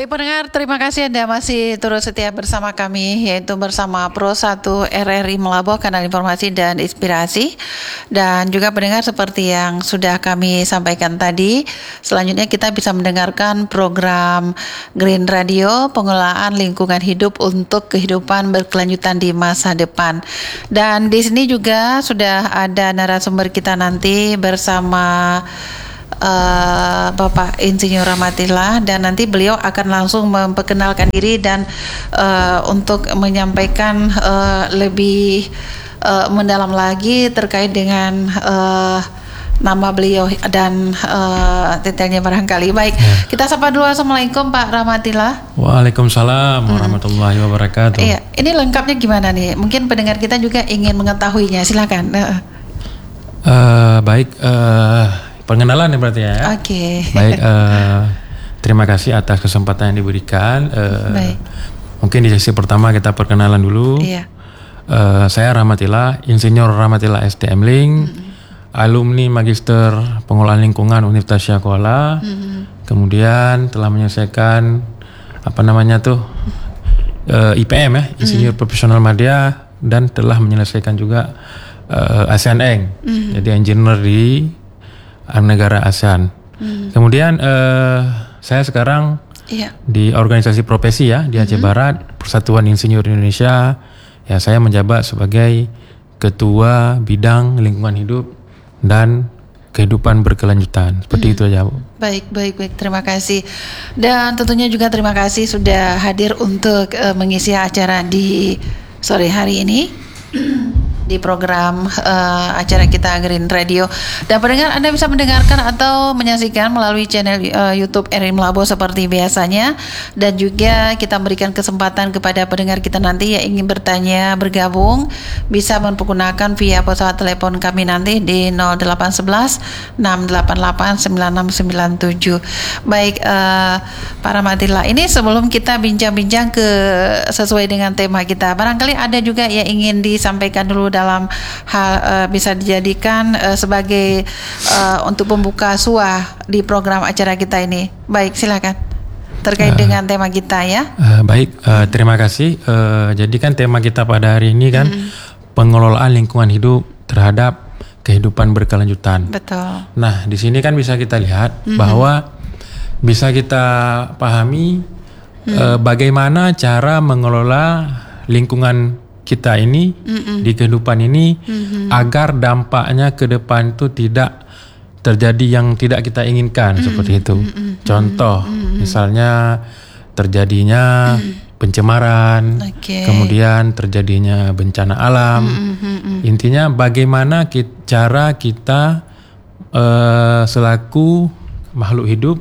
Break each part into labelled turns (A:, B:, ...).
A: Baik pendengar, terima kasih Anda masih turut setia bersama kami, yaitu bersama Pro 1 RRI Melabuh, kanal informasi dan inspirasi. Dan juga pendengar, seperti yang sudah kami sampaikan tadi, selanjutnya kita bisa mendengarkan program Green Radio, pengelolaan lingkungan hidup untuk kehidupan berkelanjutan di masa depan. Dan di sini juga sudah ada narasumber kita nanti bersama Bapak Insinyur Rahmatillah, dan nanti beliau akan langsung memperkenalkan diri dan untuk menyampaikan lebih mendalam lagi terkait dengan nama beliau dan detailnya barangkali. Baik, kita sapa dulu. Assalamualaikum Pak Rahmatillah.
B: Waalaikumsalam warahmatullahi wabarakatuh.
A: Iya, ini lengkapnya gimana nih? Mungkin pendengar kita juga ingin mengetahuinya. Silakan.
B: Baik. Pengenalan ya berarti ya.
A: Oke.
B: Baik, terima kasih atas kesempatan yang diberikan.
A: Baik.
B: Mungkin di sesi pertama kita perkenalan dulu.
A: Iya.
B: Saya Rahmatillah, Insinyur Rahmatillah STM Link, alumni Magister Pengelolaan Lingkungan Universitas Syakuala. Kemudian telah menyelesaikan IPM ya, Insinyur Profesional Madya, dan telah menyelesaikan juga ASEAN Eng. Jadi engineer di negara ASEAN. Kemudian saya sekarang di organisasi profesi ya di Aceh Barat, Persatuan Insinyur Indonesia. Ya, saya menjabat sebagai Ketua Bidang Lingkungan Hidup dan Kehidupan Berkelanjutan. Seperti itu aja, Bu.
A: Baik. Terima kasih. Dan tentunya juga terima kasih sudah hadir untuk mengisi acara di sore hari ini di program acara kita Green Radio. Dan pendengar, Anda bisa mendengarkan atau menyaksikan melalui channel YouTube RRI Melabuh seperti biasanya. Dan juga kita berikan kesempatan kepada pendengar kita nanti yang ingin bertanya, bergabung, bisa menggunakan via pesawat telepon kami nanti di 0811 688 9697. Baik, Pak Rahmatillah, ini sebelum kita bincang-bincang sesuai dengan tema kita, barangkali ada juga yang ingin disampaikan dulu dalam hal bisa dijadikan sebagai untuk pembuka SUA di program acara kita ini. Baik, silakan terkait dengan tema kita ya.
B: Terima kasih. Jadi kan tema kita pada hari ini kan pengelolaan lingkungan hidup terhadap kehidupan berkelanjutan.
A: Betul.
B: Nah, di sini kan bisa kita lihat bahwa bisa kita pahami bagaimana cara mengelola lingkungan kita ini di kehidupan ini agar dampaknya ke depan itu tidak terjadi yang tidak kita inginkan seperti itu. Contoh, misalnya terjadinya pencemaran, kemudian terjadinya bencana alam. Intinya bagaimana cara kita selaku makhluk hidup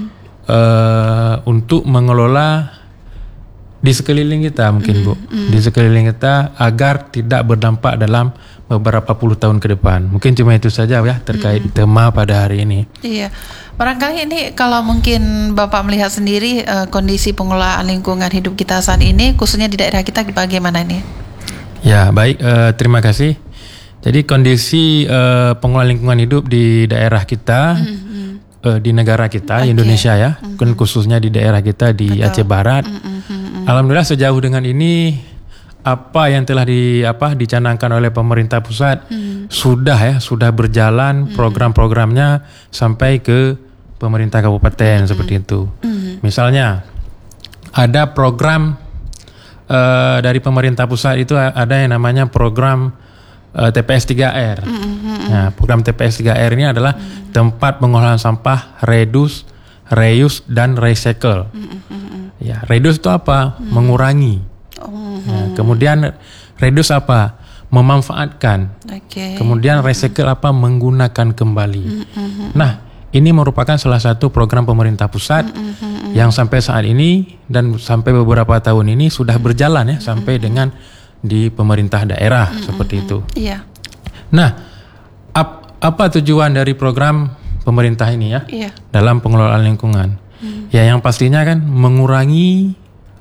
B: untuk mengelola di sekeliling kita mungkin Bu, di sekeliling kita agar tidak berdampak dalam beberapa puluh tahun ke depan. Mungkin cuma itu saja ya terkait tema pada hari ini.
A: Iya, barangkali ini kalau mungkin Bapak melihat sendiri kondisi pengelolaan lingkungan hidup kita saat ini, khususnya di daerah kita, bagaimana ini? Ya, baik, terima kasih. Jadi kondisi pengelolaan lingkungan hidup di daerah kita, di negara kita, Indonesia ya, khususnya di daerah kita di Aceh Barat. Alhamdulillah sejauh dengan ini apa yang telah dicanangkan oleh pemerintah pusat sudah berjalan program-programnya sampai ke pemerintah kabupaten seperti itu. Misalnya ada program dari pemerintah pusat itu ada yang namanya program TPS 3R. Nah, program TPS 3R ini adalah tempat pengolahan sampah, reduce, reuse, dan recycle. Ya, reduce itu apa? Mengurangi. Nah, kemudian reduce apa? Memanfaatkan. Kemudian recycle apa? Menggunakan kembali. Nah, ini merupakan salah satu program pemerintah pusat yang sampai saat ini dan sampai beberapa tahun ini sudah berjalan ya sampai dengan di pemerintah daerah seperti itu. Iya. Nah, apa tujuan dari program pemerintah ini ya dalam pengelolaan lingkungan? Ya, yang pastinya kan mengurangi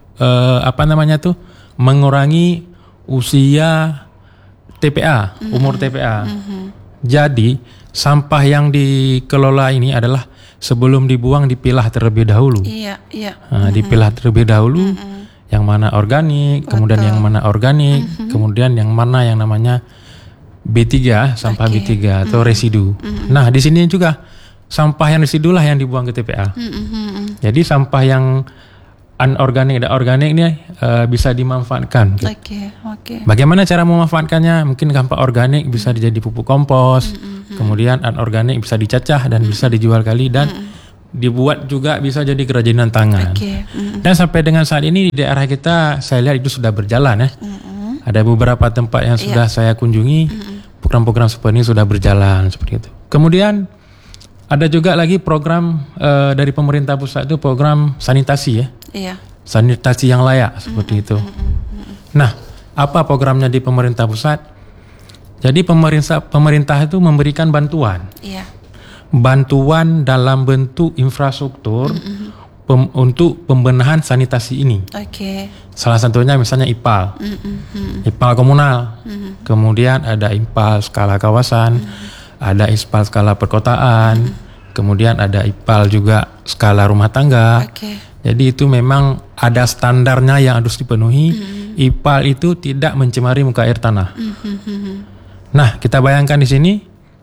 A: mengurangi usia TPA, umur TPA. Jadi sampah yang dikelola ini adalah
B: sebelum dibuang dipilah terlebih dahulu.
A: Iya, iya.
B: Dipilah terlebih dahulu. Yang mana organik, kemudian yang mana organik, kemudian yang mana yang namanya B3, sampah B3 atau residu. Nah, di sini juga sampah yang residu lah yang dibuang ke TPA. Jadi sampah yang anorganik dan organik ini bisa dimanfaatkan. Bagaimana cara memanfaatkannya? Mungkin sampah organik bisa jadi pupuk kompos, kemudian anorganik bisa dicacah dan bisa dijual kali dan dibuat juga bisa jadi kerajinan tangan. Dan sampai dengan saat ini di daerah kita saya lihat itu sudah berjalan ya. Ada beberapa tempat yang sudah saya kunjungi, program-program seperti ini sudah berjalan seperti itu. Kemudian ada juga lagi program dari pemerintah pusat itu program sanitasi ya. Sanitasi yang layak seperti itu. Nah, apa programnya di pemerintah pusat? Jadi pemerintah itu memberikan bantuan. Bantuan dalam bentuk infrastruktur untuk pembenahan sanitasi ini. Salah satunya misalnya IPAL. IPAL komunal. Kemudian ada IPAL skala kawasan, ada IPAL skala perkotaan, kemudian ada IPAL juga skala rumah tangga. Jadi itu memang ada standarnya yang harus dipenuhi. IPAL itu tidak mencemari muka air tanah. Nah, kita bayangkan di sini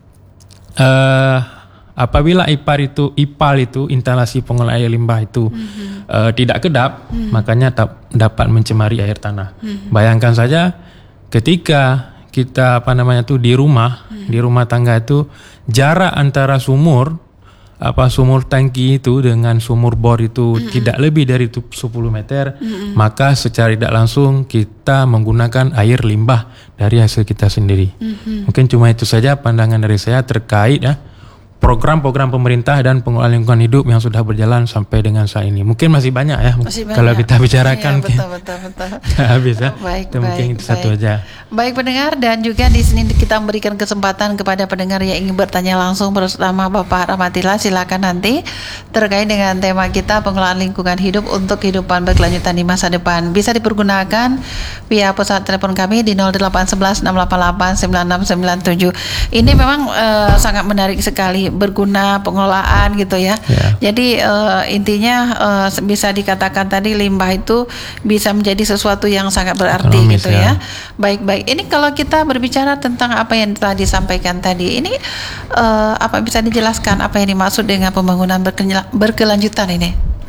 B: apabila IPAL itu instalasi pengolahan air limbah itu tidak kedap, makanya dapat mencemari air tanah. Bayangkan saja ketika kita di rumah tangga itu jarak antara sumur tangki itu dengan sumur bor itu tidak lebih dari 10 meter, maka secara tidak langsung kita menggunakan air limbah dari hasil kita sendiri. Mungkin cuma itu saja pandangan dari saya terkait ya program-program pemerintah dan pengelolaan lingkungan hidup yang sudah berjalan sampai dengan saat ini. Mungkin masih banyak ya. Kalau kita bicarakan.
A: Betul.
B: Habis ya.
A: Mungkin
B: itu satu aja.
A: Baik pendengar, dan juga di sini kita memberikan kesempatan kepada pendengar yang ingin bertanya langsung bersama Bapak Rahmatillah. Silakan nanti terkait dengan tema kita pengelolaan lingkungan hidup untuk kehidupan berkelanjutan di masa depan. Bisa dipergunakan via pesawat telepon kami di 0811 688 9697. Ini memang sangat menarik sekali, berguna pengelolaan gitu ya. Jadi intinya bisa dikatakan tadi limbah itu bisa menjadi sesuatu yang sangat berarti gitu ya. Baik. Ini kalau kita berbicara tentang apa yang telah disampaikan tadi, ini apa bisa dijelaskan apa yang dimaksud dengan pembangunan berkelanjutan ini?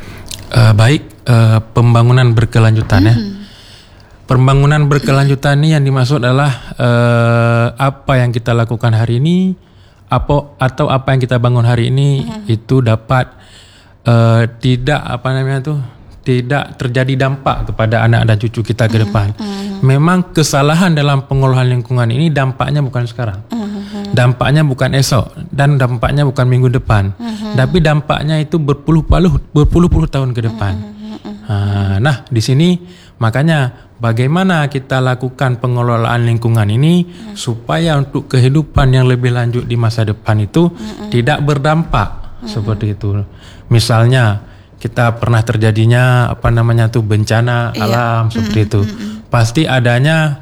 B: Pembangunan berkelanjutan ya. Pembangunan berkelanjutan ini yang dimaksud adalah apa yang kita lakukan hari ini atau apa yang kita bangun hari ini itu dapat tidak terjadi dampak kepada anak dan cucu kita ke depan. Memang kesalahan dalam pengolahan lingkungan ini dampaknya bukan sekarang. Dampaknya bukan esok dan dampaknya bukan minggu depan. Tapi dampaknya itu berpuluh-puluh tahun ke depan. Nah, di sini makanya bagaimana kita lakukan pengelolaan lingkungan ini supaya untuk kehidupan yang lebih lanjut di masa depan itu tidak berdampak seperti itu. Misalnya kita pernah terjadinya bencana alam seperti itu. Pasti adanya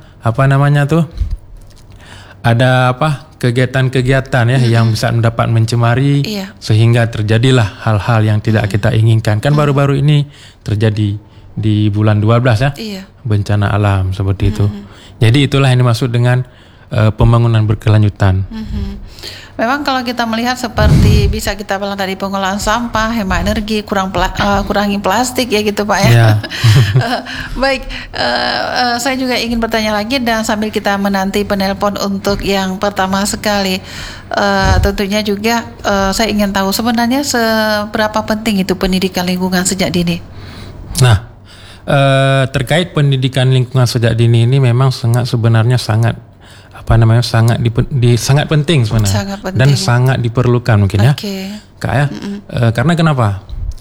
B: kegiatan-kegiatan ya yang bisa dapat mencemari sehingga terjadilah hal-hal yang tidak kita inginkan. Kan baru-baru ini terjadi di bulan 12 ya. Bencana alam seperti itu. Jadi itulah yang dimaksud dengan pembangunan berkelanjutan.
A: Memang kalau kita melihat seperti bisa kita bilang tadi pengolahan sampah, hemat energi, kurangi plastik ya gitu Pak ya. Baik, saya juga ingin bertanya lagi dan sambil kita menanti penelpon untuk yang pertama sekali, tentunya juga saya ingin tahu sebenarnya seberapa penting itu pendidikan lingkungan sejak dini.
B: Nah, terkait pendidikan lingkungan sejak dini ini memang sangat penting sebenarnya dan sangat diperlukan mungkin ya Kak ya. Karena kenapa?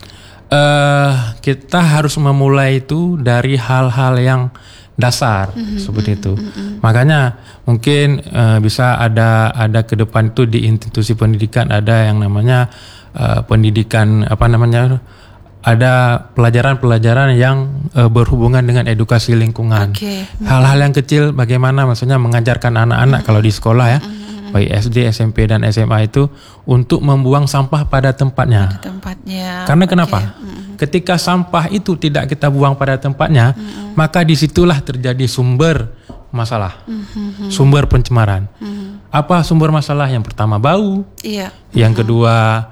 B: Kita harus memulai itu dari hal-hal yang dasar seperti itu. Makanya mungkin bisa ada ke depan itu di institusi pendidikan ada yang namanya pendidikan ada pelajaran-pelajaran yang berhubungan dengan edukasi lingkungan. Hal-hal yang kecil bagaimana maksudnya mengajarkan anak-anak kalau di sekolah ya. baik SD, SMP dan SMA itu untuk membuang sampah pada tempatnya. Karena kenapa? Ketika sampah itu tidak kita buang pada tempatnya, maka disitulah terjadi sumber masalah, sumber pencemaran. Apa sumber masalah? Yang pertama bau, yang kedua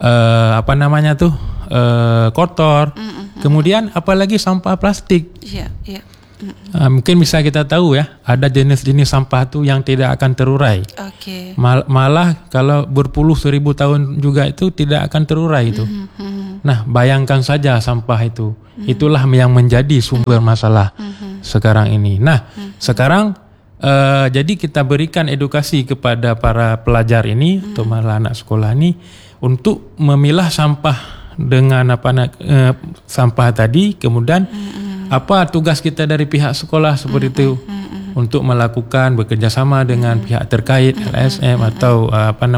B: kotor, kemudian apalagi sampah plastik. Mungkin bisa kita tahu ya, ada jenis-jenis sampah tuh yang tidak akan terurai. Malah kalau berpuluh 1000 tahun juga itu tidak akan terurai itu. Nah, bayangkan saja sampah itu. Itulah yang menjadi sumber masalah sekarang ini. Nah, sekarang jadi kita berikan edukasi kepada para pelajar ini atau malah anak sekolah ini untuk memilah sampah dengan sampah tadi, kemudian apa tugas kita dari pihak sekolah seperti itu untuk melakukan bekerjasama dengan pihak terkait LSM atau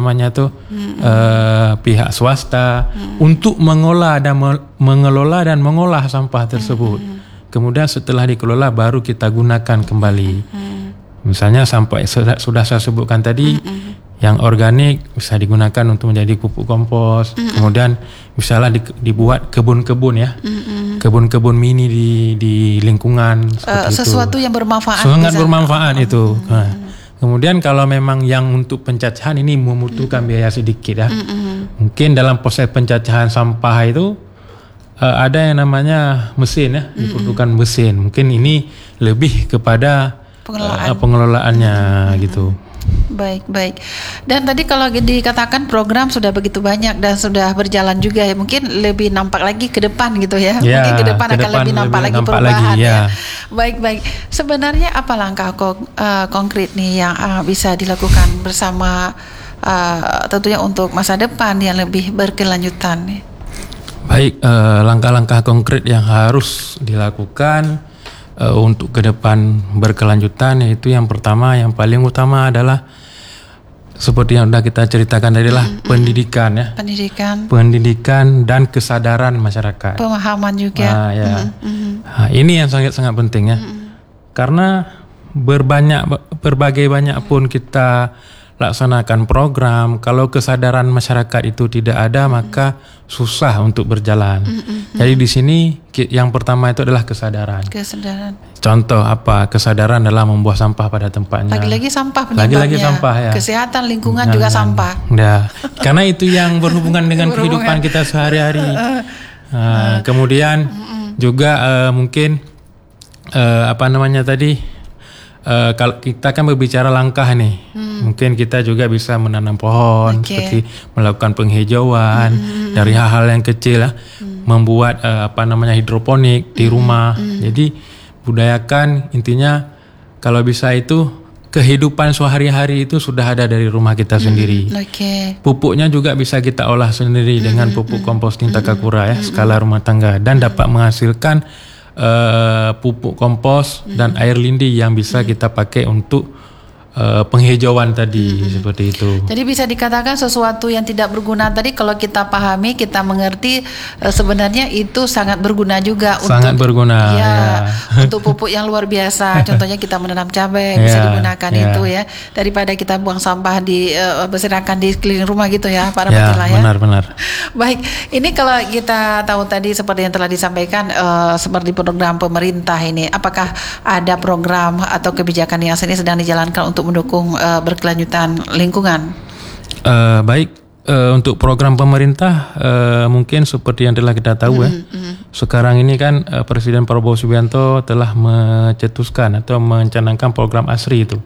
B: pihak swasta untuk mengelola dan mengolah sampah tersebut. Kemudian setelah dikelola baru kita gunakan kembali. Misalnya sampah sudah saya sebutkan tadi, yang organik bisa digunakan untuk menjadi pupuk kompos. Kemudian misalnya dibuat kebun-kebun ya, kebun-kebun mini di lingkungan.
A: Sesuatu yang bermanfaat.
B: Sangat bermanfaat itu. Nah, kemudian kalau memang yang untuk pencacahan ini membutuhkan biaya sedikit ya, mungkin dalam proses pencacahan sampah itu ada yang namanya mesin ya, diperlukan mesin. Mungkin ini lebih kepada pengelolaannya gitu.
A: Baik. Dan tadi kalau dikatakan program sudah begitu banyak dan sudah berjalan juga ya, mungkin lebih nampak lagi ke depan gitu ya. Mungkin ke depan akan lebih nampak lagi perubahan ya. Baik. Sebenarnya apa langkah konkret nih yang bisa dilakukan bersama tentunya untuk masa depan yang lebih berkelanjutan nih?
B: Baik, langkah-langkah konkret yang harus dilakukan untuk ke depan berkelanjutan, yaitu yang pertama, yang paling utama adalah seperti yang sudah kita ceritakan tadi lah, pendidikan ya. Pendidikan dan kesadaran masyarakat.
A: Pemahaman juga.
B: Nah, ini yang sangat-sangat penting ya. Karena berbagai banyak pun kita laksanakan program, kalau kesadaran masyarakat itu tidak ada maka susah untuk berjalan. Jadi di sini yang pertama itu adalah kesadaran. Contoh apa? Kesadaran adalah membuang sampah pada tempatnya.
A: Lagi-lagi sampah penyebabnya.
B: Lagi-lagi sampah ya.
A: Kesehatan lingkungan juga sampah.
B: Ya. Karena itu yang berhubungan dengan kehidupan kita sehari-hari. Kemudian juga mungkin kalau kita kan berbicara langkah nih, mungkin kita juga bisa menanam pohon, seperti melakukan penghijauan dari hal-hal yang kecil ya, membuat hidroponik di rumah. Jadi budayakan, intinya kalau bisa itu kehidupan sehari-hari itu sudah ada dari rumah kita sendiri. Pupuknya juga bisa kita olah sendiri dengan pupuk komposting Takakura ya, skala rumah tangga, dan dapat menghasilkan pupuk kompos dan air lindi yang bisa kita pakai untuk penghijauan tadi, seperti itu.
A: Jadi bisa dikatakan sesuatu yang tidak berguna tadi kalau kita pahami, kita mengerti, sebenarnya itu sangat berguna juga.
B: Sangat berguna ya.
A: Untuk pupuk yang luar biasa. Contohnya kita menanam cabai bisa digunakan itu ya, daripada kita buang sampah berserakan di sekeliling rumah gitu ya, para pemirsa ya.
B: Benar.
A: Baik, ini kalau kita tahu tadi seperti yang telah disampaikan, seperti program pemerintah ini, apakah ada program atau kebijakan yang sedang dijalankan untuk mendukung berkelanjutan lingkungan?
B: Untuk program pemerintah mungkin seperti yang telah kita tahu sekarang ini kan Presiden Prabowo Subianto telah mencetuskan atau mencanangkan program ASRI itu.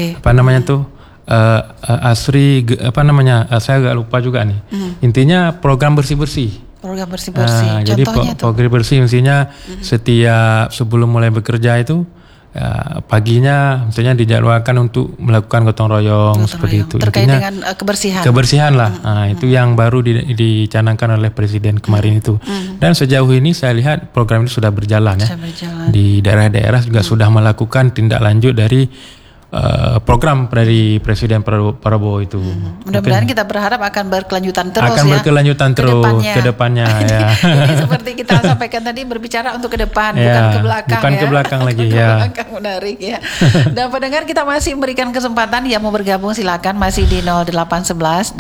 B: ASRI saya agak lupa juga nih. Intinya program bersih-bersih. Jadi program bersih mestinya setiap sebelum mulai bekerja itu paginya misalnya dijadwalkan untuk melakukan gotong royong seperti itu.
A: Terkait
B: intinya
A: dengan
B: kebersihan lah. Itu yang baru dicanangkan oleh Presiden kemarin itu. Dan sejauh ini saya lihat program itu sudah berjalan ya. Di daerah-daerah juga sudah melakukan tindak lanjut dari program dari Presiden Prabowo itu.
A: Mudah-mudahan kita berharap akan berkelanjutan terus
B: akan berkelanjutan terus ke depannya ya.
A: Jadi seperti kita sampaikan tadi, berbicara untuk ke depan, bukan ke belakang.
B: Bukan ke belakang lagi ya.
A: Belakang, menarik ya. Dan pendengar, kita masih memberikan kesempatan yang mau bergabung, silakan, masih di 0811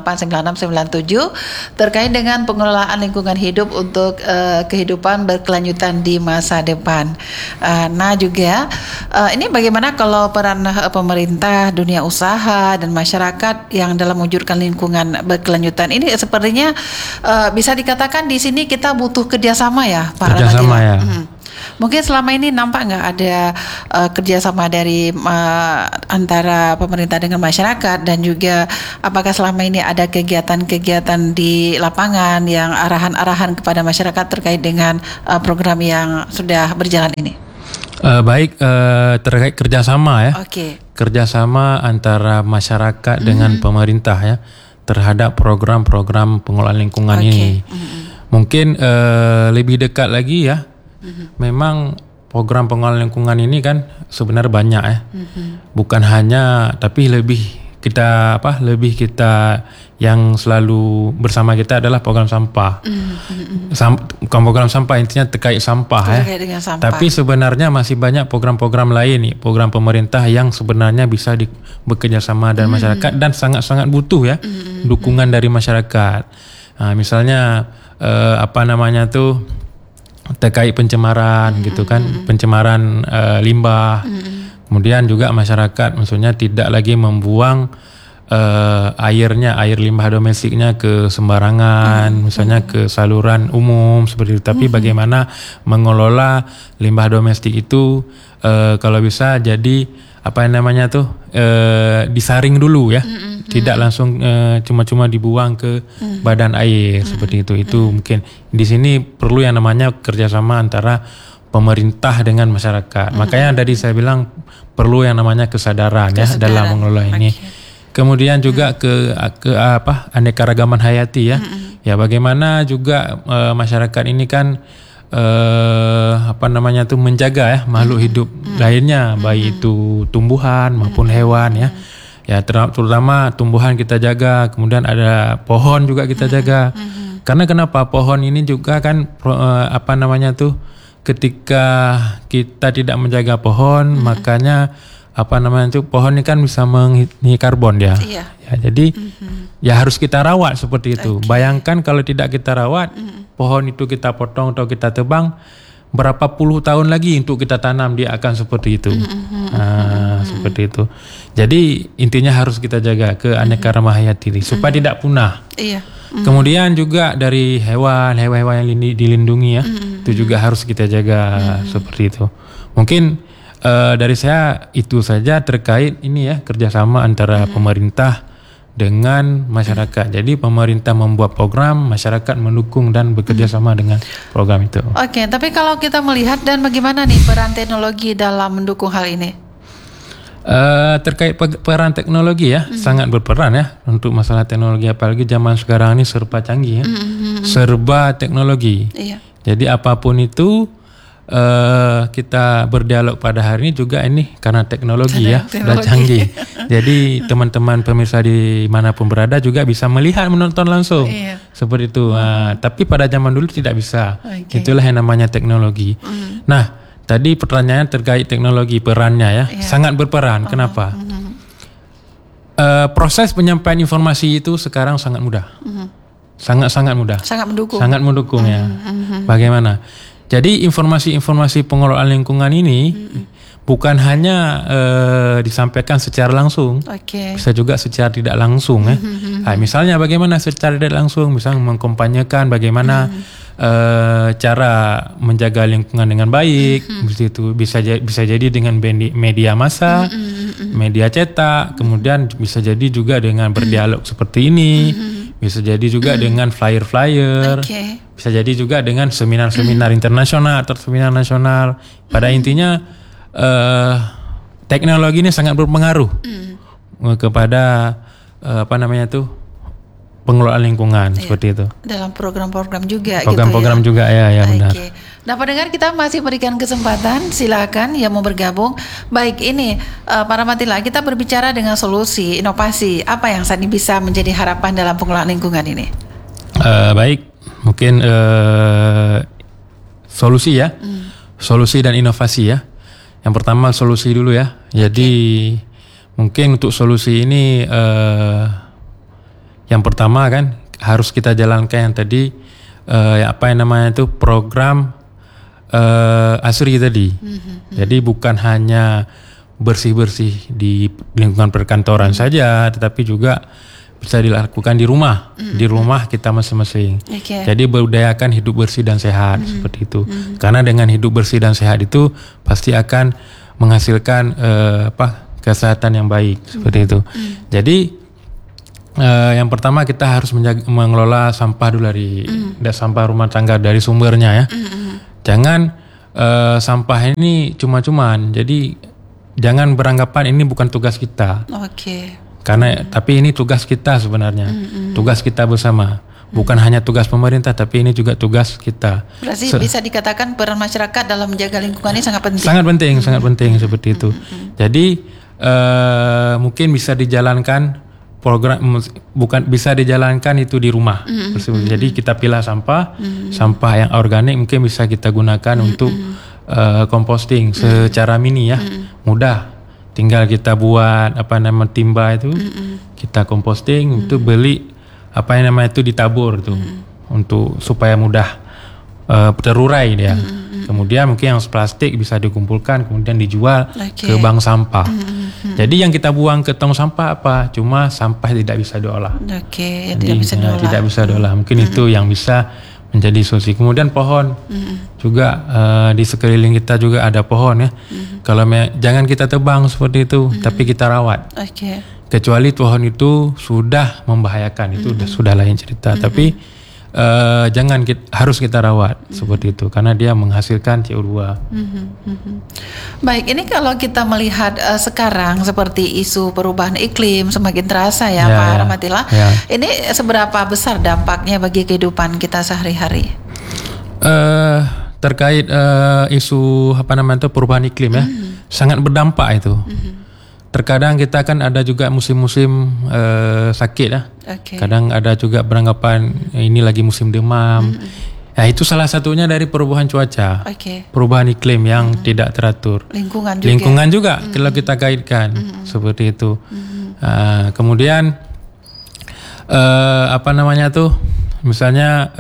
A: 889697 terkait dengan pengelolaan lingkungan hidup untuk kehidupan berkelanjutan di masa depan. Nah juga ini bagaimana kalau peran pemerintah, dunia usaha, dan masyarakat yang dalam mewujudkan lingkungan berkelanjutan ini, sepertinya bisa dikatakan di sini kita butuh kerjasama ya, Pak Rahmadi.
B: Kerjasama ya.
A: Mungkin selama ini nampak nggak ada kerjasama dari antara pemerintah dengan masyarakat, dan juga apakah selama ini ada kegiatan-kegiatan di lapangan yang arahan-arahan kepada masyarakat terkait dengan program yang sudah berjalan ini?
B: Terkait kerjasama ya. Kerjasama antara masyarakat dengan pemerintah ya terhadap program-program pengelolaan lingkungan ini. Mungkin lebih dekat lagi ya. Memang program pengelolaan lingkungan ini kan sebenarnya banyak ya. Bukan hanya, tapi lebih kita yang selalu bersama kita adalah program sampah. Bukan program sampah, intinya terkait sampah ya. Sampah. Tapi sebenarnya masih banyak program-program lain nih, program pemerintah yang sebenarnya bisa bekerja sama dengan masyarakat dan sangat-sangat butuh ya dukungan dari masyarakat. Nah, misalnya terkait pencemaran gitu kan, pencemaran limbah. Kemudian juga masyarakat maksudnya tidak lagi membuang air limbah domestiknya ke sembarangan, misalnya ke saluran umum seperti itu. Tapi bagaimana mengelola limbah domestik itu kalau bisa jadi disaring dulu ya, tidak langsung cuma-cuma dibuang ke badan air seperti itu. Itu mungkin di sini perlu yang namanya kerjasama antara pemerintah dengan masyarakat. Makanya tadi saya bilang perlu yang namanya kesadaran ya dalam mengelola ini. Kemudian juga ke anekaragaman hayati ya. Ya bagaimana juga masyarakat ini kan menjaga ya makhluk hidup lainnya, baik itu tumbuhan maupun hewan ya. Ya terutama tumbuhan kita jaga, kemudian ada pohon juga kita jaga. Karena kenapa? Pohon ini juga kan ketika kita tidak menjaga pohon, makanya pohon ini kan bisa mengisi karbon ya. Ya jadi ya harus kita rawat seperti itu. Bayangkan kalau tidak kita rawat, pohon itu kita potong atau kita tebang, berapa puluh tahun lagi untuk kita tanam dia akan seperti itu. Seperti itu. Jadi intinya harus kita jaga keanekaragaman hayati supaya tidak punah. Kemudian juga dari hewan yang dilindungi ya, itu juga harus kita jaga seperti itu. Mungkin dari saya itu saja terkait ini ya, kerjasama antara pemerintah dengan masyarakat. Jadi pemerintah membuat program, masyarakat mendukung dan bekerja sama dengan program itu.
A: Tapi kalau kita melihat dan bagaimana nih peran teknologi dalam mendukung hal ini?
B: Terkait peran teknologi ya, sangat berperan ya untuk masalah teknologi, apalagi zaman sekarang ini serba canggih ya, serba teknologi. Jadi apapun itu kita berdialog pada hari ini juga ini karena teknologi ya, sudah canggih. Jadi teman-teman pemirsa dimanapun berada juga bisa melihat, menonton langsung seperti itu. Tapi pada zaman dulu tidak bisa. Itulah yang namanya teknologi. Nah, tadi pertanyaan terkait teknologi, perannya ya, sangat berperan. Kenapa? Proses penyampaian informasi itu sekarang sangat mudah. Sangat-sangat mudah. Sangat mendukung ya. Bagaimana? Jadi informasi-informasi pengelolaan lingkungan ini bukan hanya disampaikan secara langsung, bisa juga secara tidak langsung ya. Misalnya bagaimana secara tidak langsung, misalnya mengkampanyekan bagaimana cara menjaga lingkungan dengan baik, begitu. Bisa jadi dengan media massa, media cetak, kemudian bisa jadi juga dengan berdialog seperti ini, bisa jadi juga dengan flyer-flyer. Bisa jadi juga dengan seminar-seminar internasional atau seminar nasional. Pada intinya teknologi ini sangat berpengaruh kepada pengelolaan lingkungan seperti itu.
A: Dalam program-program juga.
B: Program-program juga ya benar.
A: Nah, pendengar, kita masih berikan kesempatan, silakan yang mau bergabung. Baik, ini para Matila, kita berbicara dengan solusi, inovasi. Apa yang saat ini bisa menjadi harapan dalam pengelolaan lingkungan ini?
B: Baik, mungkin solusi ya, solusi dan inovasi ya. Yang pertama solusi dulu ya. Jadi mungkin untuk solusi ini yang pertama kan harus kita jalankan yang tadi apa yang namanya itu program ASRI tadi. Jadi bukan hanya bersih-bersih di lingkungan perkantoran saja, tetapi juga bisa dilakukan di rumah, di rumah kita masing-masing. Jadi berbudayakan hidup bersih dan sehat seperti itu. Karena dengan hidup bersih dan sehat itu pasti akan menghasilkan kesehatan yang baik seperti itu. Jadi yang pertama kita harus mengelola sampah dulu dari sampah rumah tangga dari sumbernya ya. Jangan sampah ini cuma-cuman. Jadi jangan beranggapan ini bukan tugas kita. Karena tapi ini tugas kita sebenarnya. Tugas kita bersama. Bukan hanya tugas pemerintah, tapi ini juga tugas kita.
A: Berarti bisa dikatakan peran masyarakat dalam menjaga lingkungan ini sangat penting.
B: Sangat penting seperti itu. Jadi mungkin bisa dijalankan program, bukan bisa dijalankan itu di rumah. Jadi kita pilah sampah yang organik mungkin bisa kita gunakan untuk composting secara mini ya, mudah. Tinggal kita buat timba itu, kita composting untuk beli itu ditabur tuh, untuk supaya mudah terurai dia. Kemudian mungkin yang plastik bisa dikumpulkan kemudian dijual ke bank sampah. Jadi yang kita buang ke tong sampah apa? Cuma sampah tidak bisa diolah.
A: Jadi, tidak bisa diolah.
B: Mungkin itu yang bisa menjadi solusi. Kemudian pohon juga di sekeliling kita juga ada pohon ya. Kalau jangan kita tebang seperti itu, tapi kita rawat. Kecuali pohon itu sudah membahayakan, itu sudah lain cerita. Tapi harus kita rawat seperti itu karena dia menghasilkan CO2.
A: Baik, ini kalau kita melihat sekarang seperti isu perubahan iklim semakin terasa ya, Pak Ramatila. Ini seberapa besar dampaknya bagi kehidupan kita sehari-hari?
B: Terkait isu perubahan iklim ya, sangat berdampak itu. Terkadang kita kan ada juga musim-musim sakit ya. Kadang ada juga beranggapan ini lagi musim demam. Nah, itu salah satunya dari perubahan cuaca. Perubahan iklim yang tidak teratur. Lingkungan juga kalau kita kaitkan seperti itu. Kemudian misalnya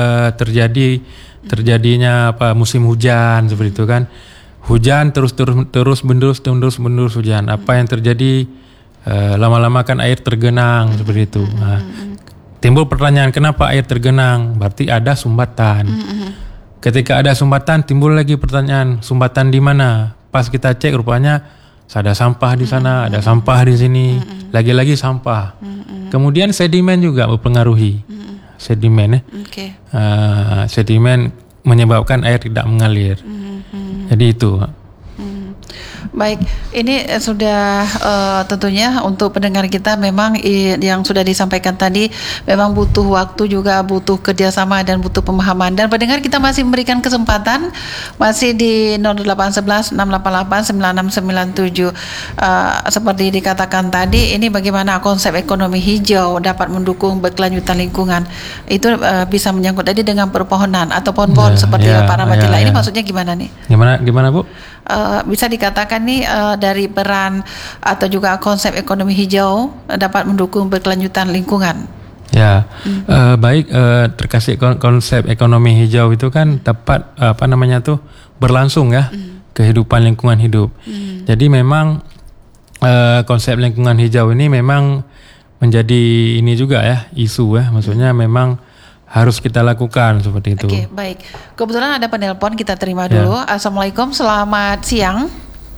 B: terjadinya musim hujan seperti itu kan. Hujan terus menerus hujan. Apa yang terjadi lama-lama kan air tergenang seperti itu. Nah, timbul pertanyaan kenapa air tergenang? Berarti ada sumbatan. Ketika ada sumbatan timbul lagi pertanyaan sumbatan di mana? Pas kita cek rupanya ada sampah di sana, ada sampah di sini, lagi-lagi sampah. Kemudian sedimen juga mempengaruhi. Sedimen sedimen menyebabkan air tidak mengalir. Jadi itu.
A: Baik, ini sudah tentunya untuk pendengar kita memang yang sudah disampaikan tadi memang butuh waktu juga, butuh kerjasama dan butuh pemahaman. Dan pendengar kita masih memberikan kesempatan masih di 0811 688 9697. Seperti dikatakan tadi, ini bagaimana konsep ekonomi hijau dapat mendukung berkelanjutan lingkungan. Itu bisa menyangkut tadi dengan perpohonan atau pohon-pohon seperti Pak Ramatila. Ini maksudnya gimana nih?
B: Gimana Bu?
A: Bisa dikatakan nih dari peran atau juga konsep ekonomi hijau dapat mendukung berkelanjutan lingkungan.
B: Ya, baik, terkait konsep ekonomi hijau itu kan dapat berlangsung ya kehidupan lingkungan hidup. Jadi memang konsep lingkungan hijau ini memang menjadi ini juga ya isu ya, maksudnya memang harus kita lakukan seperti itu.
A: Baik. Kebetulan ada penelpon, kita terima dulu. Assalamualaikum, selamat siang.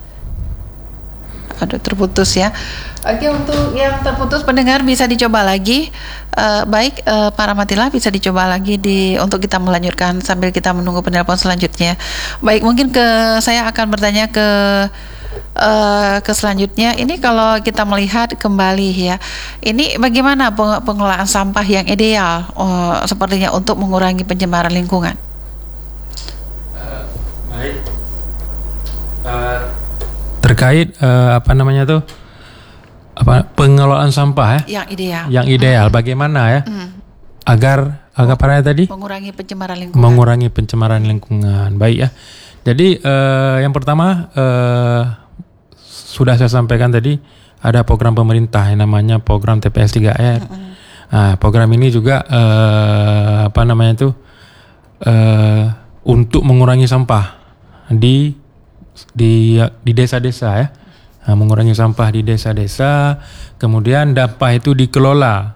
A: Aduh, terputus ya. Untuk yang terputus pendengar bisa dicoba lagi. Baik, para Matila bisa dicoba lagi untuk kita melanjutkan sambil kita menunggu penelpon selanjutnya. Baik, mungkin saya akan bertanya ke selanjutnya. Ini kalau kita melihat kembali ya, ini bagaimana pengelolaan sampah yang ideal sepertinya untuk mengurangi pencemaran lingkungan?
B: terkait pengelolaan sampah
A: yang ideal.
B: Yang ideal bagaimana ya? Agar apa tadi?
A: Mengurangi pencemaran lingkungan.
B: Baik ya. Jadi yang pertama sudah saya sampaikan tadi, ada program pemerintah yang namanya program TPS 3R. Program ini juga untuk mengurangi sampah di desa-desa ya. Mengurangi sampah di desa-desa, kemudian dampak itu dikelola.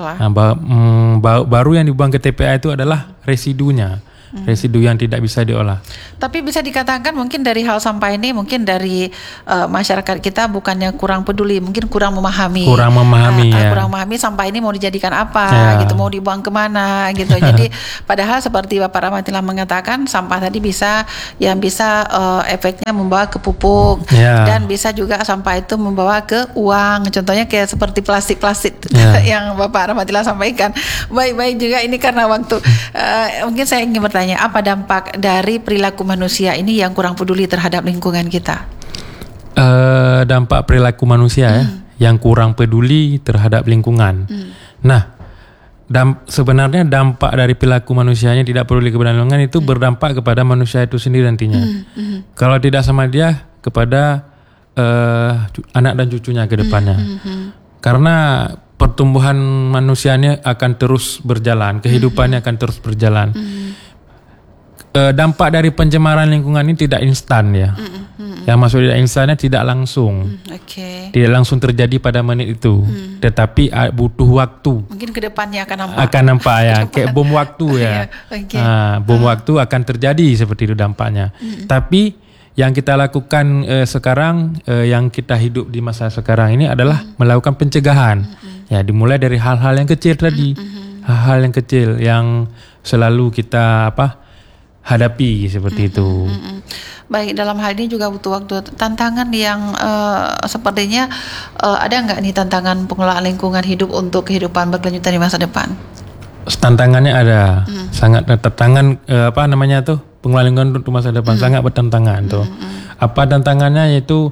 B: Baru yang dibuang ke TPA itu adalah residunya. Residu yang tidak bisa diolah.
A: Tapi bisa dikatakan mungkin dari hal sampah ini mungkin dari masyarakat kita bukannya kurang peduli, mungkin kurang memahami. Kurang memahami sampah ini mau dijadikan apa, gitu, mau dibuang kemana, gitu. Jadi padahal seperti Bapak Rahmatillah mengatakan, sampah tadi bisa efeknya membawa ke pupuk dan bisa juga sampah itu membawa ke uang. Contohnya kayak seperti plastik yang Bapak Rahmatillah sampaikan. Baik juga ini karena waktu. Mungkin saya ingin bertanya, apa dampak dari perilaku manusia ini yang kurang peduli terhadap lingkungan kita?
B: Dampak perilaku manusia yang kurang peduli terhadap lingkungan. Nah, sebenarnya dampak dari perilaku manusianya tidak peduli kepada lingkungan itu berdampak kepada manusia itu sendiri nantinya. Kalau tidak sama dia, kepada anak dan cucunya ke depannya. Karena pertumbuhan manusianya akan terus berjalan, kehidupannya akan terus berjalan. Dampak dari pencemaran lingkungan ini tidak instan ya. Yang maksud tidak instannya tidak langsung. Tidak langsung terjadi pada menit itu. Tetapi butuh waktu.
A: Mungkin ke depannya akan nampak.
B: Akan nampak ya, kayak bom waktu ya. Bom waktu akan terjadi seperti itu dampaknya. Tapi yang kita lakukan sekarang, yang kita hidup di masa sekarang ini adalah melakukan pencegahan. Ya, dimulai dari hal-hal yang kecil tadi. Hal-hal yang kecil yang selalu kita hadapi seperti itu.
A: Baik, dalam hal ini juga butuh waktu. Tantangan yang sepertinya ada nggak nih tantangan pengelolaan lingkungan hidup untuk kehidupan berkelanjutan di masa depan?
B: Tantangannya ada, sangat tantangan pengelolaan lingkungan untuk masa depan sangat bertantangan tuh. Apa tantangannya yaitu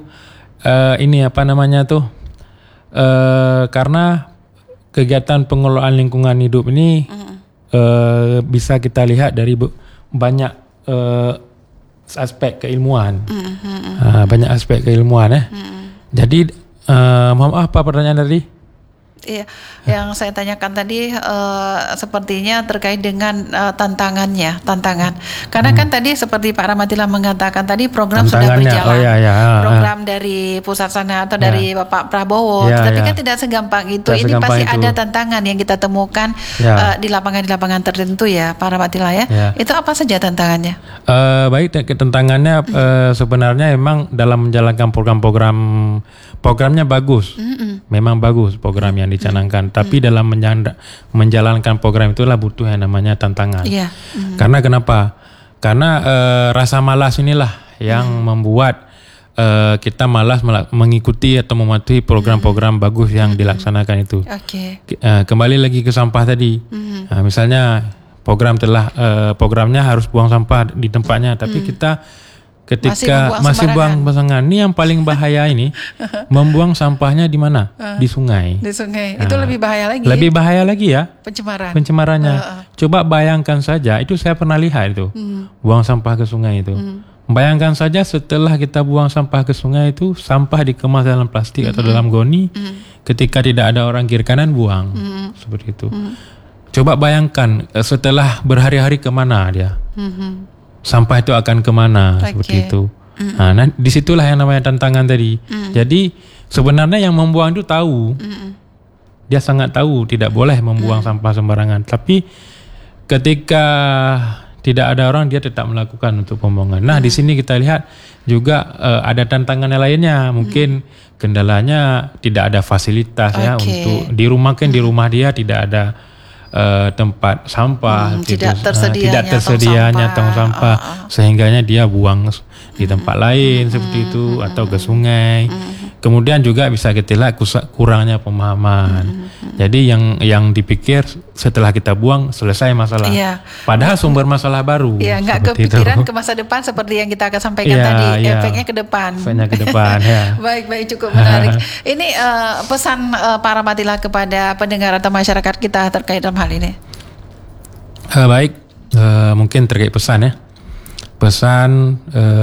B: karena kegiatan pengelolaan lingkungan hidup ini bisa kita lihat dari banyak aspek keilmuan. Banyak aspek keilmuan ya. Jadi apa pertanyaan tadi?
A: Iya, yang saya tanyakan tadi sepertinya terkait dengan tantangan. Karena kan tadi seperti Pak Rahmatillah mengatakan tadi program sudah berjalan. Program dari pusat sana atau dari Bapak Prabowo. Tapi kan tidak segampang itu. Ini pasti ada tantangan yang kita temukan di lapangan tertentu ya, Pak Rahmatillah ya. Itu apa saja tantangannya?
B: Baik, tantangannya sebenarnya memang dalam menjalankan programnya bagus. Memang bagus program yang dicanangkan, tapi dalam menjalankan program itulah butuh yang namanya tantangan. Karena kenapa? Karena rasa malas inilah yang membuat kita malas mengikuti atau mematuhi program-program bagus yang dilaksanakan itu. Kembali lagi ke sampah tadi. Misalnya programnya harus buang sampah di tempatnya, tapi kita ketika masih buang pasangan, ini yang paling bahaya ini membuang sampahnya di mana? Di sungai.
A: Itu lebih bahaya lagi.
B: Lebih bahaya lagi ya.
A: Pencemarannya.
B: Coba bayangkan saja, itu saya pernah lihat itu. Buang sampah ke sungai itu. Bayangkan saja setelah kita buang sampah ke sungai itu, sampah dikemas dalam plastik atau dalam goni. Ketika tidak ada orang kiri kanan buang. Seperti itu. Coba bayangkan setelah berhari-hari kemana dia? Sampah itu akan kemana seperti itu. Nah, disitulah yang namanya tantangan tadi. Jadi sebenarnya yang membuang itu tahu, dia sangat tahu tidak boleh membuang sampah sembarangan. Tapi ketika tidak ada orang, dia tetap melakukan untuk pembuangan. Nah, di sini kita lihat juga ada tantangan lainnya. Mungkin kendalanya tidak ada fasilitas ya untuk di rumah dia tidak ada tempat sampah, tidak tersedianya tong sampah, sehingganya dia buang di tempat lain seperti itu atau ke sungai. Kemudian juga bisa kita lihat kurangnya pemahaman. Jadi yang dipikir setelah kita buang selesai masalah. Padahal sumber masalah baru.
A: Nggak kepikiran ke masa depan seperti yang kita akan sampaikan tadi. Efeknya ke depan. Baik, cukup menarik. Ini pesan Pak Rahmatillah kepada pendengar atau masyarakat kita terkait dalam hal ini.
B: Mungkin terkait pesan ya. Pesan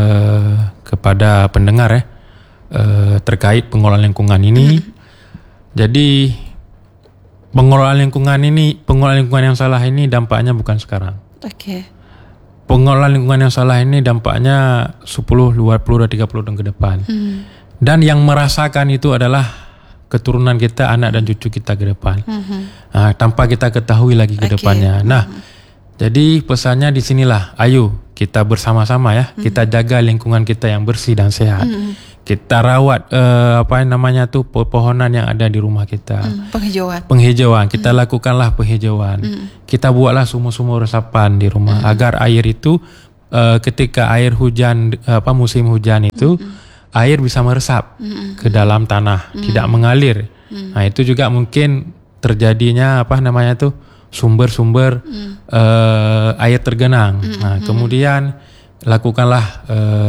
B: kepada pendengar ya, terkait pengelolaan lingkungan ini. Jadi pengelolaan lingkungan yang salah ini dampaknya bukan sekarang. Pengelolaan lingkungan yang salah ini dampaknya 10, 20, 30 tahun ke depan. Dan yang merasakan itu adalah keturunan kita, anak dan cucu kita ke depan. Tanpa kita ketahui lagi ke depannya. Jadi pesannya di sinilah, ayo kita bersama-sama ya, kita jaga lingkungan kita yang bersih dan sehat. Kita rawat pepohonan yang ada di rumah kita. Penghijauan. Kita lakukanlah penghijauan. Kita buatlah sumur-sumur resapan di rumah agar air itu ketika air hujan musim hujan itu air bisa meresap ke dalam tanah, tidak mengalir. Itu juga mungkin terjadinya sumber-sumber air tergenang. Kemudian lakukanlah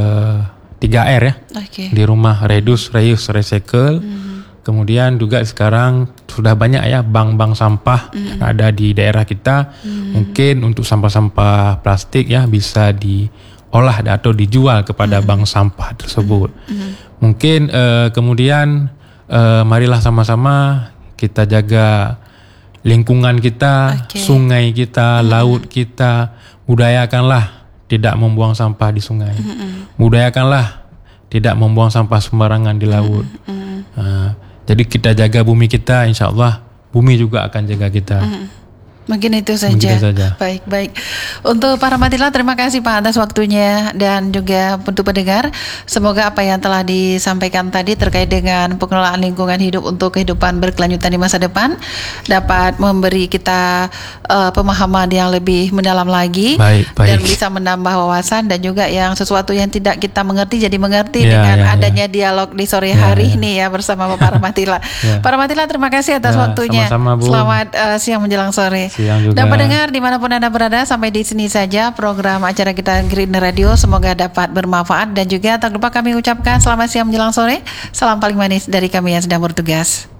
B: 3R ya di rumah, reduce, reuse, recycle. Kemudian juga sekarang sudah banyak ya bank-bank sampah yang ada di daerah kita. Mungkin untuk sampah-sampah plastik ya bisa diolah atau dijual kepada bank sampah tersebut. Mungkin kemudian marilah sama-sama kita jaga lingkungan kita, sungai kita, laut kita. Budayakanlah tidak membuang sampah di sungai. Budayakanlah tidak membuang sampah sembarangan di laut. Jadi kita jaga bumi kita, insya Allah bumi juga akan jaga kita.
A: Mungkin itu saja. Baik. Untuk Pak Rahmatillah, terima kasih Pak atas waktunya dan juga untuk pendengar. Semoga apa yang telah disampaikan tadi terkait dengan pengelolaan lingkungan hidup untuk kehidupan berkelanjutan di masa depan dapat memberi kita pemahaman yang lebih mendalam lagi. Baik. Dan bisa menambah wawasan dan juga yang sesuatu yang tidak kita mengerti jadi mengerti dengan adanya dialog di sore hari ini ya bersama Pak Rahmatillah. Pak Rahmatillah, terima kasih atas waktunya.
B: Sama-sama, Bu.
A: Selamat siang menjelang sore. Dan pendengar dimanapun Anda berada, sampai di sini saja program acara kita Green Radio. Semoga dapat bermanfaat dan juga tak lupa kami ucapkan selamat siang menjelang sore. Salam paling manis dari kami yang sedang bertugas.